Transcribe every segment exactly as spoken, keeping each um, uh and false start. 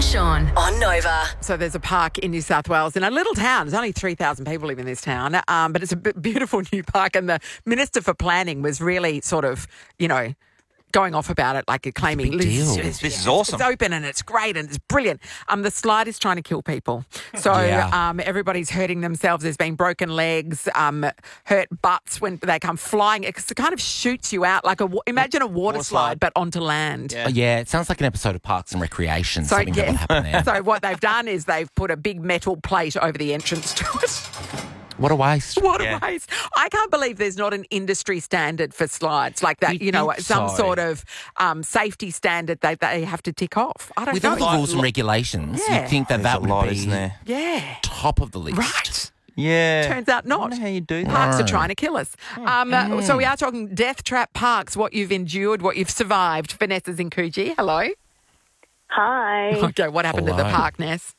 Sean on Nova. So there's a park in New South Wales in a little town. There's only three thousand people live in this town, um, but it's a b- beautiful new park. And the Minister for Planning was really sort of, you know, going off about it, like claiming Big deal. This, this is awesome. it's open and it's great and it's brilliant. Um, the slide is trying to kill people. So Yeah. um, everybody's hurting themselves. There's been broken legs, um, hurt butts when they come flying. It kind of shoots you out like a, wa- imagine a water, Water slide, slide. but onto land. Yeah. Oh, yeah, it sounds like an episode of Parks and Recreation. So, Something that yeah. will happen there. So what they've done is they've put a big metal plate over the entrance to it. What a waste. What Yeah. a waste. I can't believe there's not an industry standard for slides like that, You'd you know, think some so. sort of um, safety standard that they have to tick off. I don't With know. all the rules and regulations, Yeah. you'd think that There's that a would lot, be isn't there? Yeah. top of the list. Right. Yeah. Turns out I not. wonder how you do that. Parks are No. trying to kill us. Um, uh, so we are talking Death Trap Parks, what you've endured, what you've survived. Vanessa's in Coogee. Hello. Hi. Okay, what happened at the Hello. park, Ness?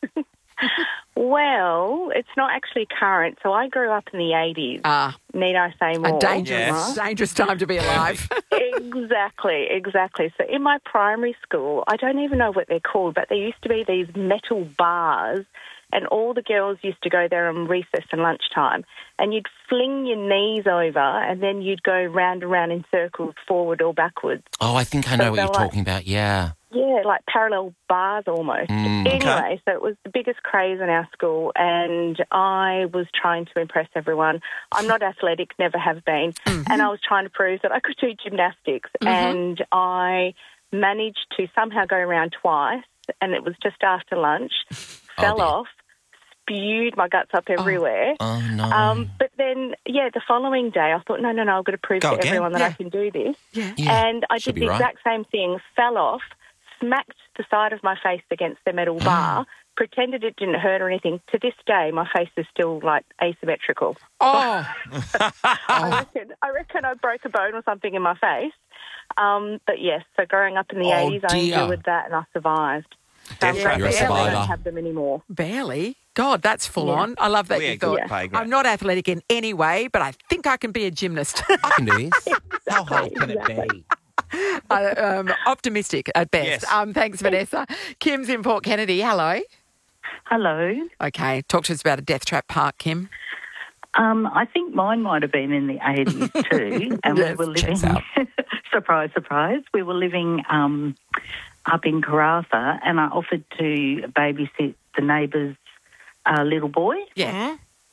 Well, it's not actually current. So I grew up in the eighties. Ah, Need I say more? a dangerous, Yes. dangerous time to be alive. Exactly, exactly. So in my primary school, I don't even know what they're called, but there used to be these metal bars, and all the girls used to go there on recess and lunchtime, and you'd fling your knees over, and then you'd go round and round in circles, forward or backwards. Oh, I think I know So what you're they're like- talking about. Yeah. Yeah, like parallel bars almost. Mm, anyway, so it was the biggest craze in our school, and I was trying to impress everyone. I'm not athletic, never have been, and I was trying to prove that I could do gymnastics, and I managed to somehow go around twice, and it was just after lunch, fell dear. off, spewed my guts up everywhere. Oh, no. Um, but then, yeah, the following day, I thought, no, no, no, I've got to prove Go to again. everyone that Yeah. I can do this. Yeah. Yeah, And I should did be the right. exact same thing, fell off, smacked the side of my face against the metal bar, pretended it didn't hurt or anything. To this day, my face is still, like, asymmetrical. Oh, I, reckon, I reckon I broke a bone or something in my face. Um, but, yes, so growing up in the Oh, eighties, I dear. endured that and I survived. So Death I'm trap. glad You're a that we survivor. don't have them anymore. barely. God, that's full Yeah. on. I love that We you had thought, good playground. I'm not athletic in any way, but I think I can be a gymnast. I can do this. How hard can it be? uh, um, optimistic at best. Yes. Um, thanks, Vanessa. Kim's in Port Kennedy. Hello. Hello. Okay, talk to us about a Death Trap Park, Kim. Um, I think mine might have been in the eighties too, and Yes, we were living. checks out. surprise, surprise. We were living um, up in Karratha, and I offered to babysit the neighbour's uh, little boy. Yeah.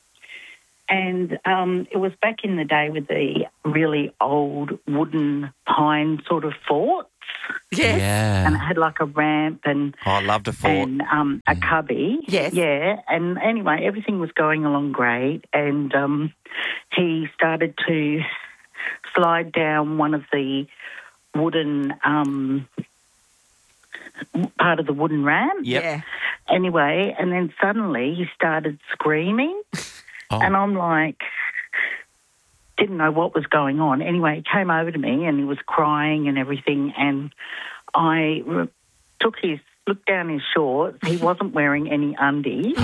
And um, it was back in the day with the really old wooden pine sort of forts, Yes. Yeah. and it had like a ramp and Oh, I loved a fort. and um, a cubby. Yes. Yeah. And anyway, everything was going along great. And um, he started to slide down one of the wooden, um, part of the wooden ramp. Yep. Yeah. Anyway, and then suddenly he started screaming. Oh. And I'm like, didn't know what was going on. Anyway, he came over to me and he was crying and everything. And I re- took his, looked down his shorts. He wasn't wearing any undies.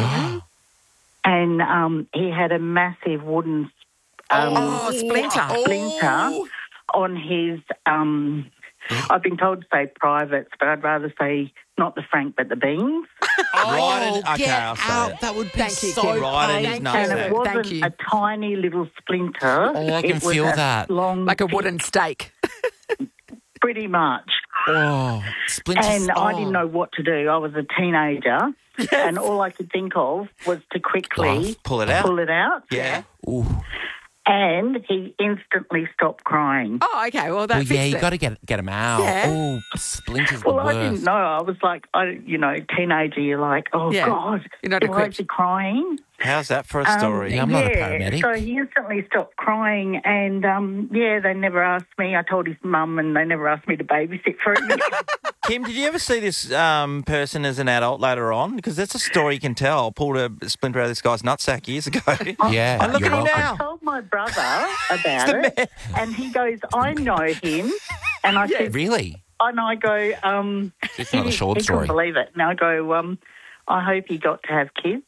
And um, he had a massive wooden um, Oh, splinter. splinter on his, um, I've been told to say privates, but I'd rather say not the Frank but the beans. Right in- okay, get I'll say out. it. That would be Thank you, so Kim. Right in his Thank nuts. you. And Yeah. it wasn't Thank you. a tiny little splinter. Oh, I can it was feel a that. Long, Like a wooden stake. pretty much. Oh, splinters. And I oh. didn't know what to do. I was a teenager, and all I could think of was to quickly Laugh. Pull it out. pull it out. Yeah. Ooh. And he instantly stopped crying. Oh, okay. Well, that Well, yeah, fixed you it. got to get get them out. Yeah. Oh, splinters Well, the I worst. didn't know. I was like, I, you know, teenager. You're like, oh Yeah. God, You're not why equipped. is he crying? How's that for a Um, story? Yeah, I'm not a yeah, paramedic. So he instantly stopped crying, and um, yeah, they never asked me. I told his mum, and they never asked me to babysit for him. Kim, did you ever see this um, person as an adult later on? Because that's a story you can tell. Pulled a splinter out of this guy's nutsack years ago. Yeah, And look you're at him welcome. now. I told my brother about the it, and he goes, "I know him," and I said, Really? and I go, um, It's not a he- short he story. couldn't believe it. And I go, um, I hope he got to have kids.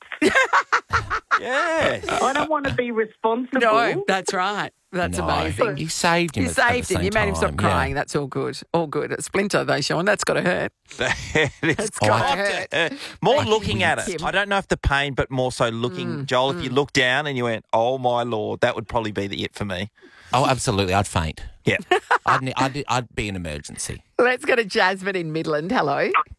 Yes. I don't want to be responsible. No, that's right. That's No, amazing. You saved him. You at- at the saved him. same You made him stop time, crying. yeah. That's all good. All good. At Splinter, though, Sean. That's got to hurt. It is That's got gotta to hurt. hurt. More Thank looking you, at it. Tim. I don't know if the pain, but more so looking. Joel, if you look down and you went, oh, my Lord, that would probably be the it for me. Oh, absolutely. I'd faint. Yeah. I'd, ne- I'd, I'd be an emergency. Let's go to Jasmine in Midland. Hello.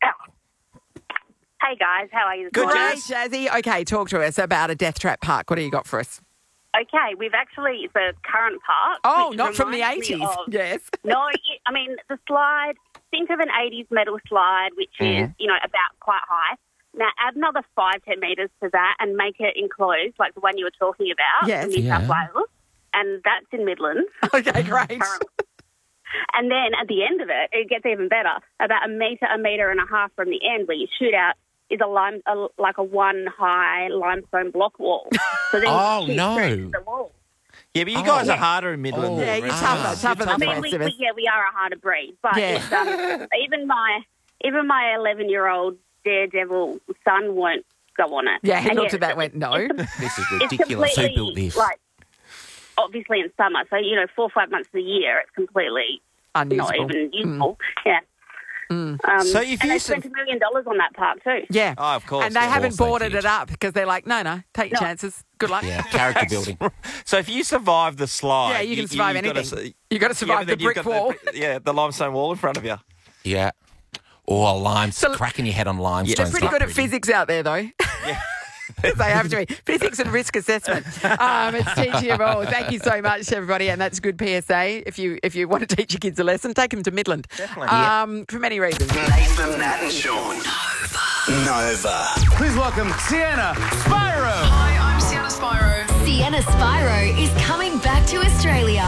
Hey guys, how are you? this Good, morning? Hey, Jazzy. Okay, talk to us about a Death Trap Park. What do you got for us? Okay, we've actually, it's a current park. Oh, which not from the reminds me eighties. of- Yes. No, it- I mean, the slide, think of an eighties metal slide, which is, you know, about quite high. Now, add another five, ten metres to that and make it enclosed, like the one you were talking about Yes. in New South Yeah. Wales. And that's in Midland. Okay, great. And then at the end of it, it gets even better. About a metre, a metre and a half from the end where you shoot out is a lime, a, like a one high limestone block wall. So then Oh, you shoot no. through the wall. Yeah, but you Oh. guys are harder in Midland. Oh. than Yeah, the you're rest of tougher, us. tougher You're than I the mean, rest we, of us. we, yeah, we are a harder breed, but Yeah. it's, um, even my even my eleven-year-old daredevil son won't go on it. Yeah, he And looked yeah, at that and went, no. This is It's ridiculous. Who completely, built this? like, obviously in summer, so, you know, four or five months of the year, it's completely Unusable. not even useful. Yeah. Um, So if and you they said- spent a million dollars on that park too. Yeah. Oh, of course, And they yeah. haven't Of course they boarded did. it up because they're like, no, no, take your No. chances. Good luck. Yeah, character building. So if you survive the slide, Yeah, you can survive gotta anything. s- You got to yeah, survive but the then you've brick got wall. The, yeah, the limestone wall in front of you. Yeah. Or lime, So- cracking your head on limestone. They're pretty good at physics out there, though. They have to be. Physics and risk assessment. Um, it's teaching you all. Thank you so much, everybody. And that's good P S A. If you if you want to teach your kids a lesson, take them to Midland. Definitely. Um, For many reasons. Nathan, Nat and Sean. Nova. Please welcome Sienna Spyro. Hi, I'm Sienna Spyro. Sienna Spyro is coming back to Australia,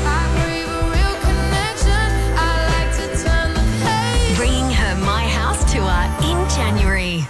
bringing her My House tour in January.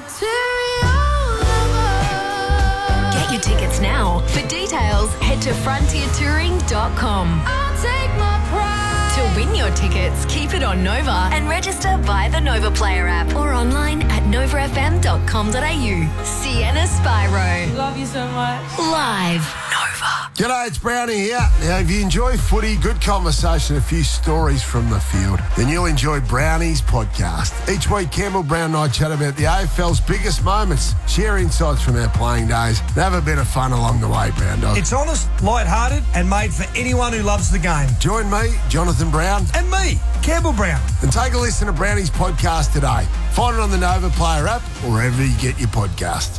Get your tickets now. For details, head to frontier touring dot com. To win your tickets, keep it on Nova and register via the Nova Player app or online at nova f m dot com dot a u. Sienna Spyro. Love you so much. Live. Nova. G'day, it's Brownie here. Now, if you enjoy footy, good conversation, a few stories from the field, then you'll enjoy Brownie's podcast. Each week, Campbell Brown and I chat about the A F L's biggest moments, share insights from our playing days, and have a bit of fun along the way, Brown Dog. It's honest, light-hearted, and made for anyone who loves the game. Join me, Jonathan Brown, And me, Campbell Brown. and take a listen to Brownie's podcast today. Find it on the Nova Player app or wherever you get your podcast.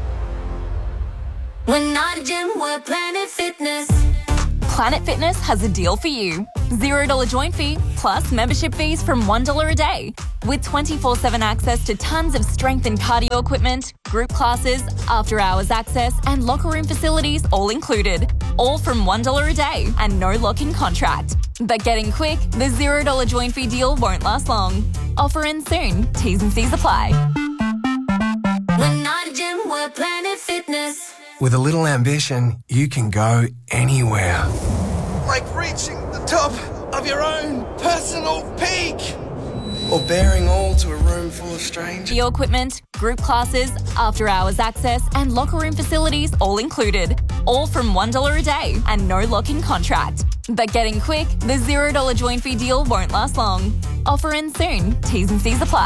We're not a gym, we're Planet Fitness. Planet Fitness has a deal for you. zero dollars joint fee plus membership fees from one dollar a day. With twenty-four seven access to tons of strength and cardio equipment, group classes, after hours access, and locker room facilities all included. All from one dollar a day and no lock-in contract. But getting quick, the zero dollars joint fee deal won't last long. Offer ends soon. T's and C's apply. We're not a gym, we're Planet Fitness. With a little ambition, you can go anywhere. Like reaching the top of your own personal peak. Or bearing all to a room full of strangers. Geo equipment, group classes, after hours access, and locker room facilities all included. All from one dollar a day and no lock-in contract. But getting quick, the zero dollars joint fee deal won't last long. Offer ends soon. T's and C's apply.